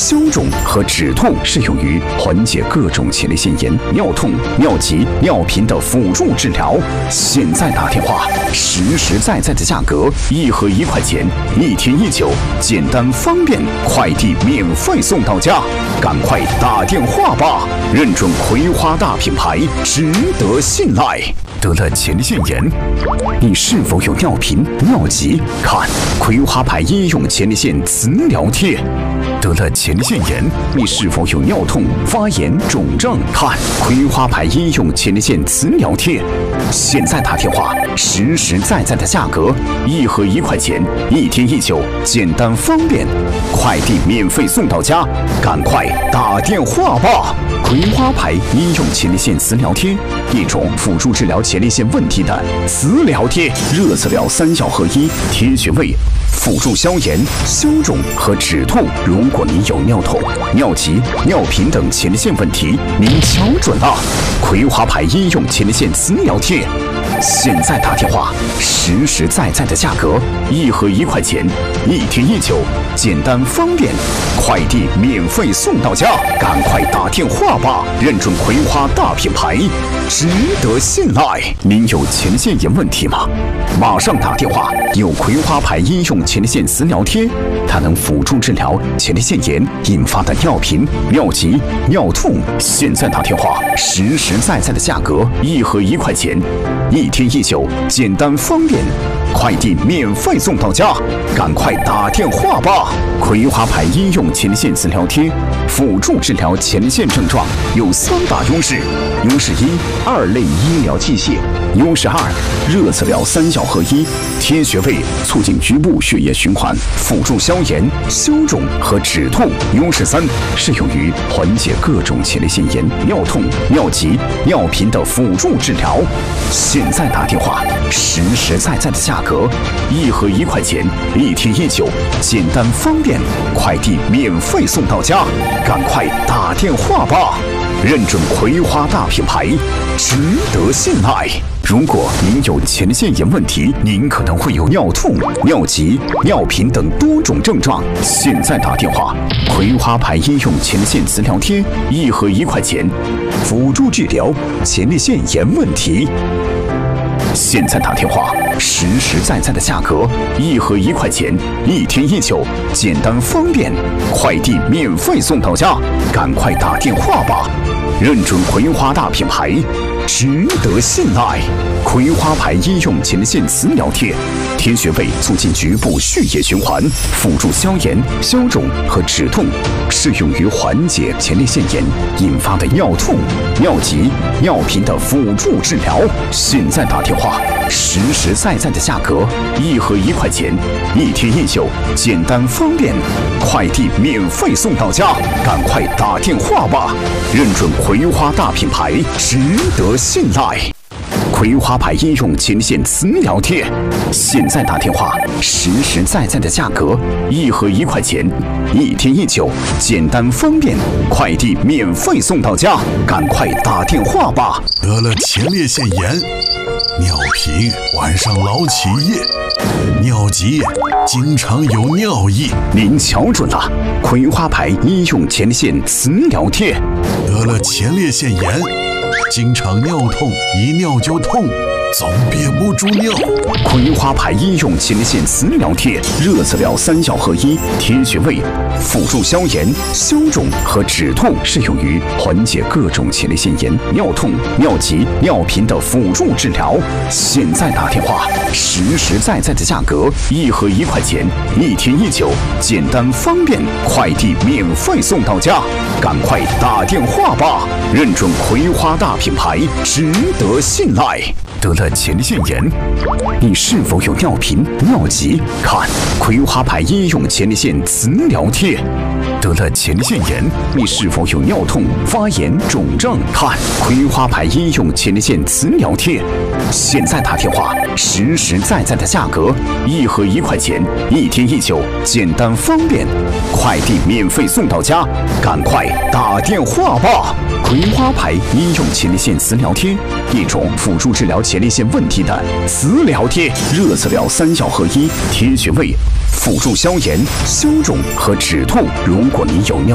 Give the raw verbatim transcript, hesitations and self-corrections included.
消肿和止痛，适用于缓解各种前列腺炎、尿痛、尿急、尿频的辅助治疗。现在打电话，实实在在的价格，一盒一块钱，一天一九，简单方便，快递免费送到家。赶快打电话吧！认准葵花大品牌，值得信赖。得了前列腺炎，你是否有尿频、尿急？看葵花牌医用前列腺磁疗贴。得了前列腺炎，你是否有尿痛、发炎、肿胀？看葵花牌医用前列腺磁疗贴。现在打电话，实实在在的价格，一盒一块钱，一天一九，简单方便，快递免费送到家。赶快打电话吧！葵花牌医用前列腺磁疗贴，一种辅助治疗前列腺问题的磁疗贴，热磁疗三效合一，贴穴位，辅助消炎、消肿和止痛。如果您有尿痛、尿急、尿频等前列腺问题，您瞧准了，葵花牌医用前列腺磁疗贴。现在打电话，实实在在的价格，一盒一块钱，一天一九，简单方便，快递免费送到家。赶快打电话吧！认准葵花大品牌，值得信赖。您有前列腺炎问题吗？马上打电话！有葵花牌医用前列腺磁疗贴，它能辅助治疗前列腺炎引发的尿频、尿急、尿痛。现在打电话，实实在在的价格，一盒一块钱，一天一九，简单方便，快递免费送到家。赶快打电话吧！葵花牌医用前列腺磁疗贴，辅助治疗前列腺症状有三大优势：优势一，二类医疗器械；优势二，热磁疗三效合一，贴穴位，促进局部血液循环，辅助消炎、消肿和止痛；优势三，适用于缓解各种前列腺炎、尿痛、尿急、尿频的辅助治疗。现在打电话，实实在在的价格，一盒一块钱，一天一九，简单方便，快递免费送到家。赶快打电话吧！认准葵花大品牌，值得信赖。如果您有前列腺炎问题，您可能会有尿痛、尿急、尿频等多种症状。现在打电话，葵花牌医用前列腺磁疗贴，一盒一块钱，辅助治疗前列腺炎问题。现在打电话，实实在在的价格，一盒一块钱，一天一九，简单方便，快递免费送到家。赶快打电话吧！认准葵花大品牌，值得信赖。葵花牌医用前列腺磁疗贴，贴穴位，促进局部血液循环，辅助消炎、消肿和止痛，适用于缓解前列腺炎引发的尿痛、尿急、尿频的辅助治疗。现在打电话，实实在在的价格，一盒一块钱，一天一九，简单方便，快递免费送到家。赶快打电话吧！认准葵花大品牌，值得信赖。葵花牌医用前列腺磁疗贴，现在打电话，实实在在的价格，一盒一块钱，一天一九，简单方便，快递免费送到家。赶快打电话吧！ 得了前列腺炎，尿频，晚上老起夜，尿急，经常有尿意。 您瞧准了，葵花牌医用前列腺磁疗贴。 得了前列腺炎，经常尿痛，一尿就痛，总憋不住尿。 葵花牌医用前列腺磁疗贴，热磁疗三效合一，贴穴位，辅助消炎、消肿和止痛，适用于缓解各种前列腺炎、尿痛、尿急、尿频的辅助治疗。现在打电话，实实在在的价格，一盒一块钱，一天一九，简单方便，快递免费送到家。赶快打电话吧！认准葵花大品牌，值得信赖。得了前列腺炎，你是否有尿频、尿急？看葵花牌医用前列腺磁疗贴。得了前列腺炎，你是否有尿痛、发炎、肿胀？看葵花牌医用前列腺磁疗贴。现在打电话，实实在在的价格，一盒一块钱，一天一九，简单方便，快递免费送到家。赶快打电话吧！葵花牌医用前列腺磁疗贴，一种辅助治疗前列腺问题的磁疗贴，热磁疗三效合一，贴穴位，辅助消炎、消肿和止痛。如果您有尿